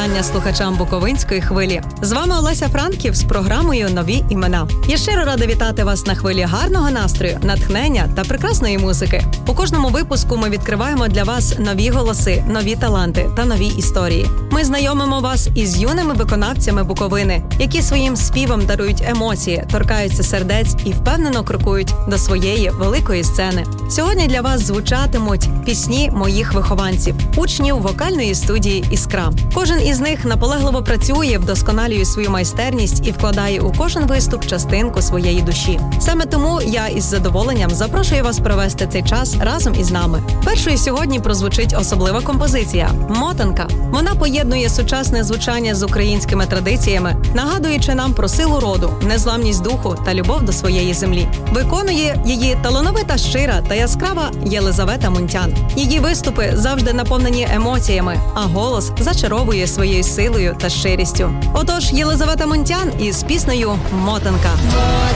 вітання слухачам Буковинської хвилі. З вами Олеся Франків з програмою «Нові імена». Я щиро рада вітати вас на хвилі гарного настрою, натхнення та прекрасної музики. У кожному випуску ми відкриваємо для вас нові голоси, нові таланти та нові історії. Ми знайомимо вас із юними виконавцями Буковини, які своїм співом дарують емоції, торкаються сердець і впевнено крокують до своєї великої сцени. Сьогодні для вас звучатимуть пісні моїх вихованців, учнів вокальної студії «Іскра». Кожен із них наполегливо працює, вдосконалює свою майстерність і вкладає у кожен виступ частинку своєї душі. Саме тому я із задоволенням запрошую вас провести цей час разом із нами. Першою сьогодні прозвучить особлива композиція «Мотанка». Вона поєднує сучасне звучання з українськими традиціями, нагадуючи нам про силу роду, незламність духу та любов до своєї землі. Виконує її талановита, щира та яскрава Єлизавета Мунтян. Її виступи завжди наповнені емоціями, а голос зачаровує своєю силою та щирістю. Отож, Єлизавета Мунтян із піснею «Мотанка».